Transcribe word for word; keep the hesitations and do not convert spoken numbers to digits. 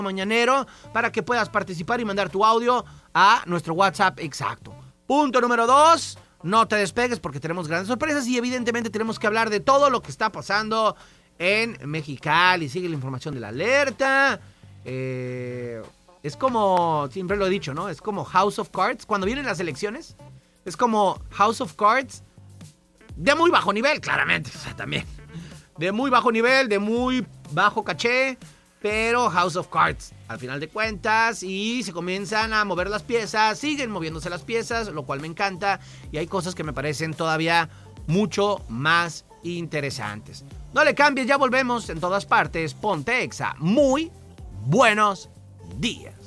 mañanero para que puedas participar y mandar tu audio a nuestro WhatsApp exacto. Punto número dos, no te despegues porque tenemos grandes sorpresas y evidentemente tenemos que hablar de todo lo que está pasando en Mexicali. Sigue la información de la alerta. Eh, es como, siempre lo he dicho, ¿no? Es como House of Cards. Cuando vienen las elecciones, es como House of Cards de muy bajo nivel, claramente. O sea, también. De muy bajo nivel, de muy bajo caché, pero House of Cards, al final de cuentas, y se comienzan a mover las piezas, siguen moviéndose las piezas, lo cual me encanta, y hay cosas que me parecen todavía mucho más interesantes. No le cambies, ya volvemos en todas partes. Ponte Exa. Muy buenos días.